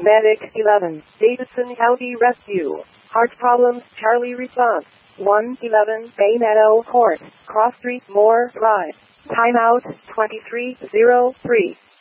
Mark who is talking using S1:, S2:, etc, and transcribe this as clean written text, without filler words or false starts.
S1: Medic 11, Davidson County Rescue. Heart problems, Charlie response. 111, Bay Meadow Court, Cross Street, Moore Drive. Timeout, 23:03.